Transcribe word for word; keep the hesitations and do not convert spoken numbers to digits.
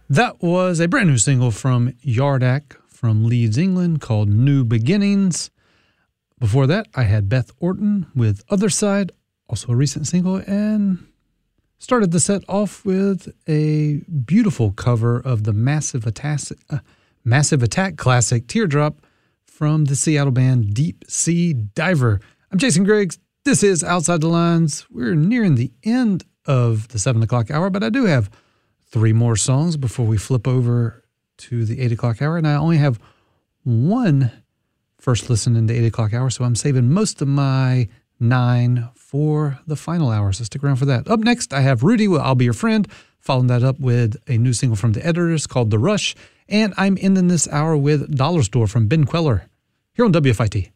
That was a brand new single from Yardak from Leeds, England called New Beginnings. Before that, I had Beth Orton with Other Side, also a recent single, and started the set off with a beautiful cover of the Massive Attack, uh, Massive Attack classic Teardrop from the Seattle band Deep Sea Diver. I'm Jason Griggs. This is Outside the Lines. We're nearing the end of the seven o'clock hour, but I do have three more songs before we flip over to the eight o'clock hour, and I only have one first listen in the eight o'clock hour, so I'm saving most of my nine for the final hour, so stick around for that. Up next, I have Rudy with I'll Be Your Friend, following that up with a new single from The Editors called The Rush, and I'm ending this hour with Dollar Store from Ben Queller, here on W F I T.